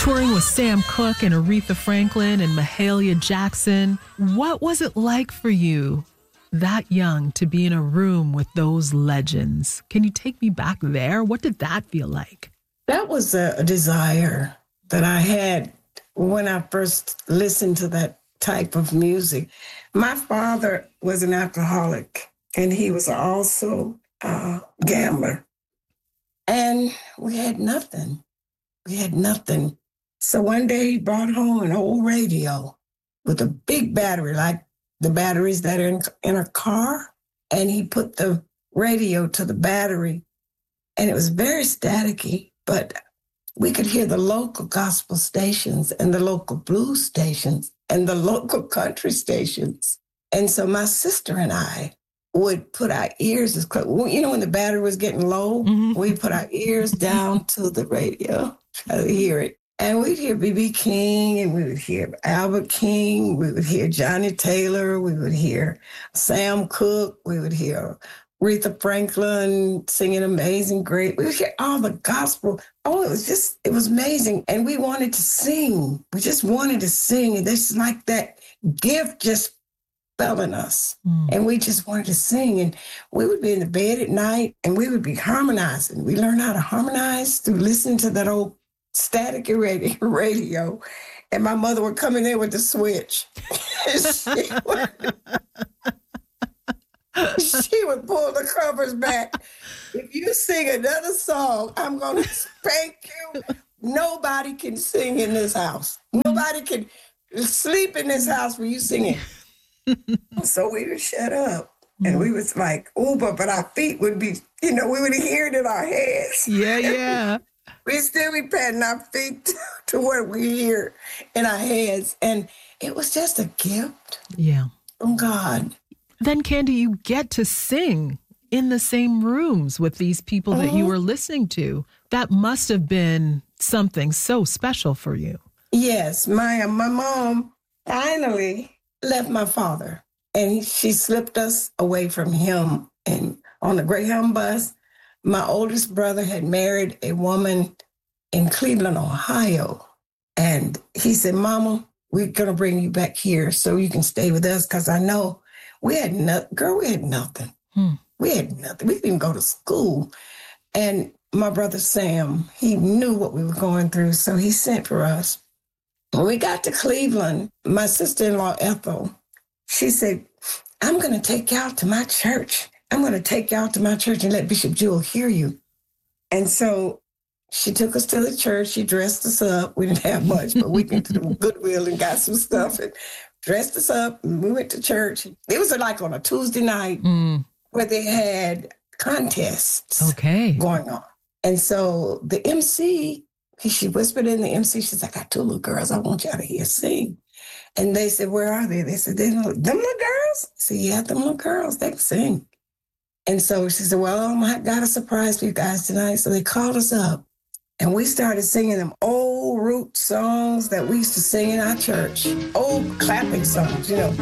touring with Sam Cooke and Aretha Franklin and Mahalia Jackson. What was it like for you, that young, to be in a room with those legends? Can you take me back there? What did that feel like? That was a desire that I had when I first listened to that type of music. My father was an alcoholic, and he was also a gambler. And we had nothing. We had nothing. So one day he brought home an old radio with a big battery, like the batteries that are in a car. And he put the radio to the battery. And it was very staticky, but we could hear the local gospel stations and the local blues stations and the local country stations. And so my sister and I would put our ears as close. You know, when the battery was getting low, we put our ears down to the radio, try to hear it. And we'd hear B.B. King, and we would hear Albert King. We would hear Johnny Taylor. We would hear Sam Cooke. We would hear Aretha Franklin singing Amazing Grace. We would hear all the gospel. Oh, it was amazing. And we wanted to sing. We just wanted to sing. And it's like that gift just fell in us. And we just wanted to sing. And we would be in the bed at night, and we would be harmonizing. We learned how to harmonize through listening to that old static radio. And my mother would come in there with the switch. She would pull the covers back. If you sing another song, I'm going to spank you. Nobody can sing in this house. Nobody can sleep in this house when you sing it. So we would shut up. And we was like, but our feet would be, we would hear it in our heads. Yeah. We'd still be patting our feet to what we hear in our heads. And it was just a gift from God. Then, Candy, you get to sing in the same rooms with these people that you were listening to. That must have been something so special for you. Yes. My mom finally left my father, and she slipped us away from him. And on the Greyhound bus, my oldest brother had married a woman in Cleveland, Ohio. And he said, Mama, we're going to bring you back here so you can stay with us, because I know we had nothing. Girl, we had nothing. We had nothing. We didn't go to school. And my brother Sam, he knew what we were going through, so he sent for us. When we got to Cleveland, my sister-in-law, Ethel, she said, I'm going to take you out to my church. I'm going to take you out to my church and let Bishop Jewell hear you. And so she took us to the church. She dressed us up. We didn't have much, but we went to the Goodwill and got some stuff and dressed us up. And we went to church. It was like on a Tuesday night where they had contests going on. And so the MC, she whispered in the MC, she said, I got two little girls. I want y'all to hear sing. And they said, where are they? They said, them little girls? I said, yeah, them little girls, they can sing. And so she said, well, I got a surprise for you guys tonight. So they called us up, and we started singing them old root songs that we used to sing in our church, old clapping songs,